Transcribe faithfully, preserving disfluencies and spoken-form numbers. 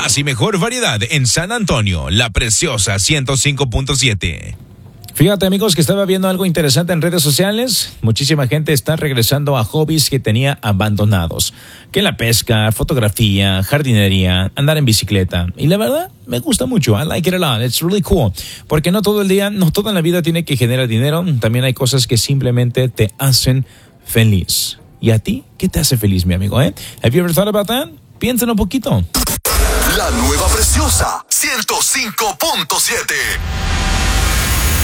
más y mejor variedad en San Antonio, La Preciosa ciento cinco punto siete. Fíjate, amigos, que estaba viendo algo interesante en redes sociales. Muchísima gente está regresando a hobbies que tenía abandonados. Que la pesca, fotografía, jardinería, andar en bicicleta. Y la verdad, me gusta mucho. I like it a lot. It's really cool. Porque no todo el día, no toda la vida tiene que generar dinero. También hay cosas que simplemente te hacen feliz. ¿Y a ti? ¿Qué te hace feliz, mi amigo? ¿Eh? Have you ever thought about that? Piénsalo un poquito. La nueva Preciosa ciento cinco punto siete.